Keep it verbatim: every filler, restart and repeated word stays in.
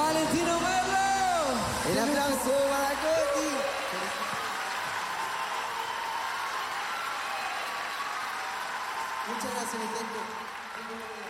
Valentino Merlo. El aplauso para Coti. Muchas gracias, mi gente.